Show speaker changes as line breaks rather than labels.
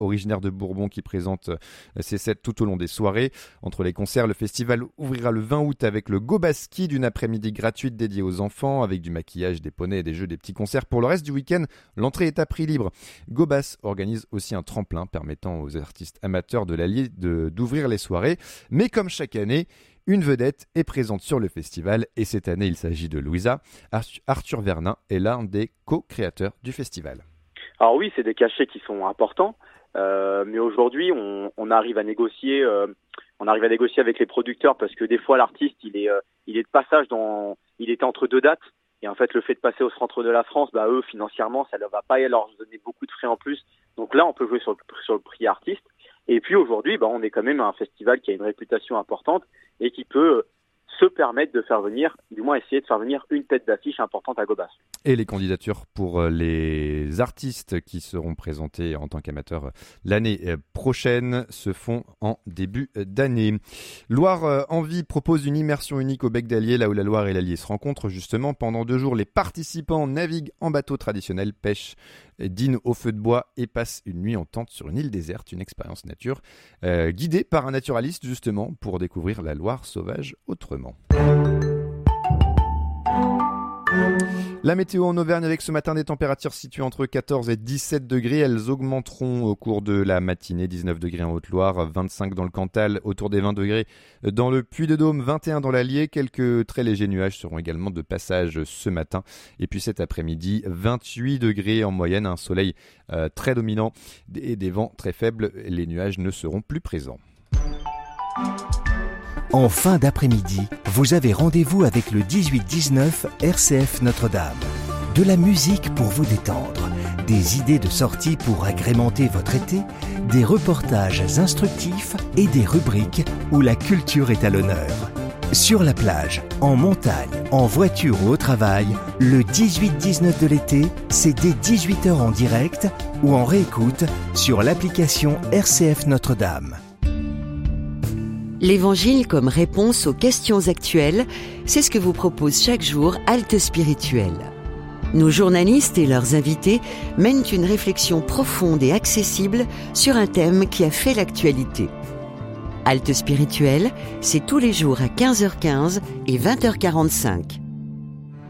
originaire de Bourbon, qui présente ses sets tout au long des soirées. Entre les concerts, le festival ouvrira le 20 août avec le Gobaski, d'une après-midi gratuite dédiée aux enfants, avec du maquillage, des poneys, des jeux, des petits concerts. Pour le reste du week-end, l'entrée est à prix libre. Gobas organise aussi un tremplin permettant aux artistes amateurs de l'Allier d'ouvrir les soirées. Mais comme chaque année, une vedette est présente sur le festival, et cette année il s'agit de Louisa. Arthur Vernin est l'un des co-créateurs du festival.
Alors oui, c'est des cachets qui sont importants, mais aujourd'hui on arrive à négocier avec les producteurs, parce que des fois l'artiste il est de passage, il était entre deux dates, et en fait le fait de passer au centre de la France, eux financièrement ça ne va pas leur donner beaucoup de frais en plus, donc là on peut jouer sur le prix artiste. Et puis aujourd'hui, on est quand même un festival qui a une réputation importante et qui peut se permettre de faire venir, du moins essayer de faire venir une tête d'affiche importante à Gobas.
Et les candidatures pour les artistes qui seront présentés en tant qu'amateurs l'année prochaine se font en début d'année. Loire Envie propose une immersion unique au Bec d'Allier, là où la Loire et l'Allier se rencontrent justement. Pendant 2 jours, les participants naviguent en bateau traditionnel, pêchent, dînent au feu de bois et passent une nuit en tente sur une île déserte, une expérience nature guidée par un naturaliste justement pour découvrir la Loire sauvage autrement. La météo en Auvergne, avec ce matin des températures situées entre 14 et 17 degrés. Elles augmenteront au cours de la matinée. 19 degrés en Haute-Loire, 25 dans le Cantal, autour des 20 degrés dans le Puy-de-Dôme, 21 dans l'Allier. Quelques très légers nuages seront également de passage ce matin. Et puis cet après-midi, 28 degrés en moyenne, un soleil très dominant et des vents très faibles. Les nuages ne seront plus présents.
En fin d'après-midi, vous avez rendez-vous avec le 18-19 RCF Notre-Dame. De la musique pour vous détendre, des idées de sortie pour agrémenter votre été, des reportages instructifs et des rubriques où la culture est à l'honneur. Sur la plage, en montagne, en voiture ou au travail, le 18-19 de l'été, c'est dès 18h en direct ou en réécoute sur l'application RCF Notre-Dame.
L'Évangile comme réponse aux questions actuelles, c'est ce que vous propose chaque jour Halte Spirituelle. Nos journalistes et leurs invités mènent une réflexion profonde et accessible sur un thème qui a fait l'actualité. Halte Spirituelle, c'est tous les jours à 15h15 et 20h45.